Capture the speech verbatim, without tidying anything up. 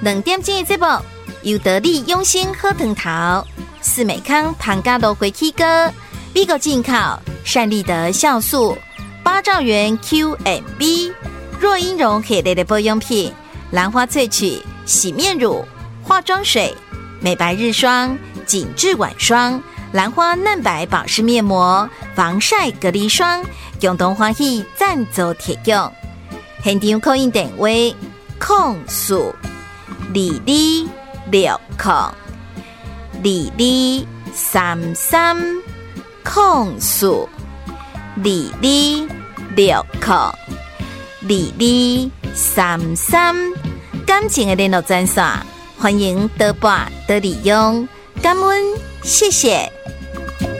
两点钟的节目，由得力用心喝藤桃、四美康糖加芦荟起哥、美国进口善利德酵素、八兆元 Q M B、若英绒系列的保养品、兰花萃取洗面乳、化妆水、美白日霜、紧致晚霜、兰花嫩白保湿面膜、防晒隔离霜，共同欢喜赞助提供。现场扣印电话：空数二二六空二二三三空数二二六空二二三三。感情的联络专线，欢迎多拨多利用，感恩，谢谢。